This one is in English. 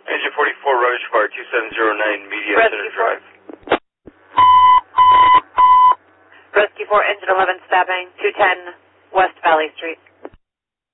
Engine 44, Rogers Fire, 2709, Media Center Drive. Rescue 4, Engine 11, stopping 210 West Valley Street.